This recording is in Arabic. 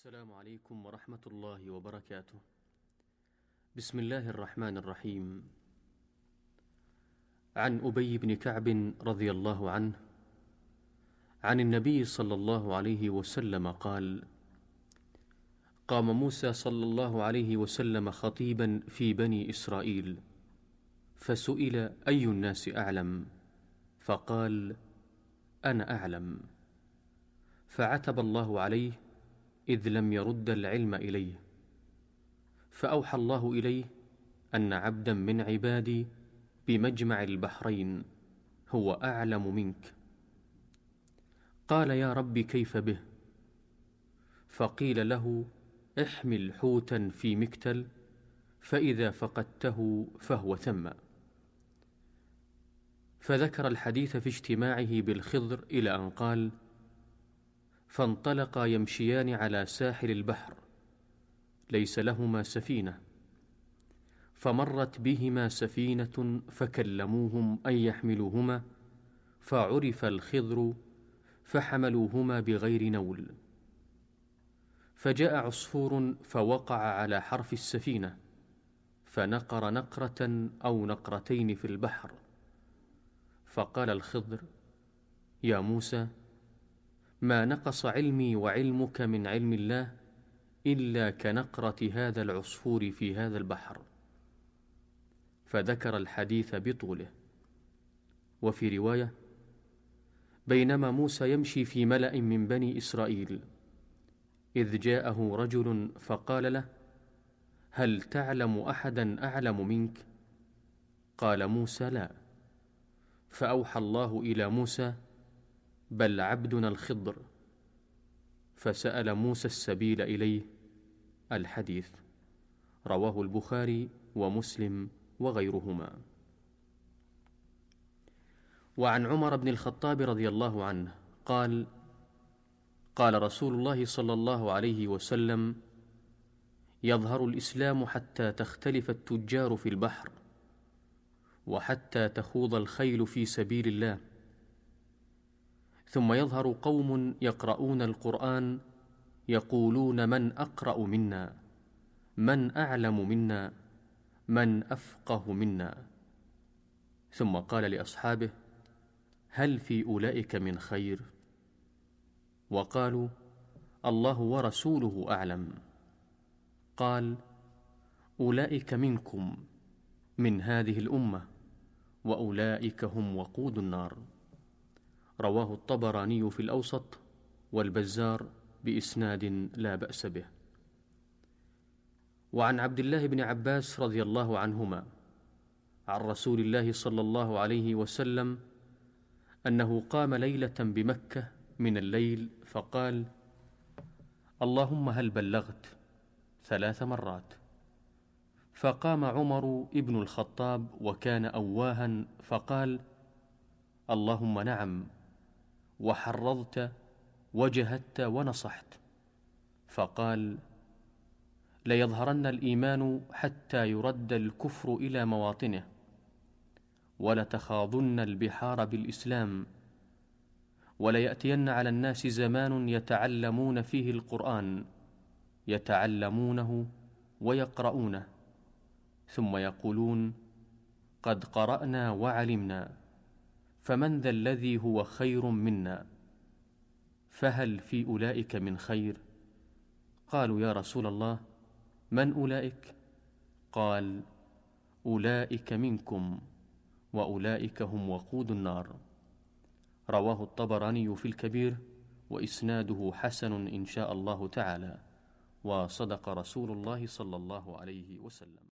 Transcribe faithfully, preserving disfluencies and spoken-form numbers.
السلام عليكم ورحمة الله وبركاته. بسم الله الرحمن الرحيم. عن أبي بن كعب رضي الله عنه عن النبي صلى الله عليه وسلم قال: قام موسى صلى الله عليه وسلم خطيبا في بني إسرائيل، فسئل أي الناس أعلم؟ فقال: أنا أعلم. فعتب الله عليه إذ لم يرد العلم إليه، فأوحى الله إليه أن عبدا من عبادي بمجمع البحرين هو أعلم منك. قال: يا رب كيف به؟ فقيل له: احمل حوتا في مكتل، فإذا فقدته فهو ثم. فذكر الحديث في اجتماعه بالخضر إلى أن قال: فانطلقا يمشيان على ساحل البحر ليس لهما سفينة، فمرت بهما سفينة فكلموهم أن يحملوهما، فعرف الخضر فحملوهما بغير نول. فجاء عصفور فوقع على حرف السفينة، فنقر نقرة أو نقرتين في البحر. فقال الخضر: يا موسى، ما نقص علمي وعلمك من علم الله إلا كنقرة هذا العصفور في هذا البحر. فذكر الحديث بطوله. وفي رواية: بينما موسى يمشي في ملأ من بني إسرائيل إذ جاءه رجل فقال له: هل تعلم أحدا أعلم منك؟ قال موسى: لا. فأوحى الله إلى موسى: بل عبدنا الخضر. فسأل موسى السبيل إليه. الحديث رواه البخاري ومسلم وغيرهما. وعن عمر بن الخطاب رضي الله عنه قال: قال رسول الله صلى الله عليه وسلم: يظهر الإسلام حتى تختلف التجار في البحر، وحتى تخوض الخيل في سبيل الله، ثم يظهر قوم يقرؤون القرآن يقولون: من أقرأ منا؟ من أعلم منا؟ من أفقه منا؟ ثم قال لأصحابه: هل في أولئك من خير؟ وقالوا: الله ورسوله أعلم. قال: أولئك منكم من هذه الأمة، وأولئك هم وقود النار. رواه الطبراني في الأوسط والبزار بإسناد لا بأس به. وعن عبد الله بن عباس رضي الله عنهما عن رسول الله صلى الله عليه وسلم أنه قام ليلة بمكة من الليل فقال: اللهم هل بلغت؟ ثلاث مرات. فقام عمر ابن الخطاب وكان أواها فقال: اللهم نعم، وحرضت وجهدت ونصحت. فقال: ليظهرن الإيمان حتى يرد الكفر إلى مواطنه، ولتخاضن البحار بالإسلام، وليأتين على الناس زمان يتعلمون فيه القرآن، يتعلمونه ويقرؤونه، ثم يقولون: قد قرأنا وعلمنا، فمن ذا الذي هو خير منا؟ فهل في أولئك من خير؟ قالوا: يا رسول الله، من أولئك؟ قال: أولئك منكم، وأولئك هم وقود النار. رواه الطبراني في الكبير وإسناده حسن إن شاء الله تعالى، وصدق رسول الله صلى الله عليه وسلم.